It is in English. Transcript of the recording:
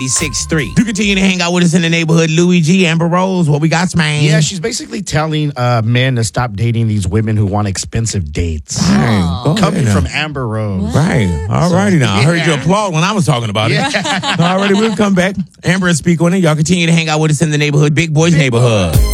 96.3. You continue to hang out with us in the neighborhood. Louis G, Amber Rose, what we got, man? Yeah, she's basically telling men to stop dating these women who want expensive dates. Coming from Amber Rose. Right. All righty now. I heard you applaud when I was talking about it. All righty, we'll come back. Amber and speak on it. Y'all continue to hang out with us in the neighborhood. Big Boys Neighborhood.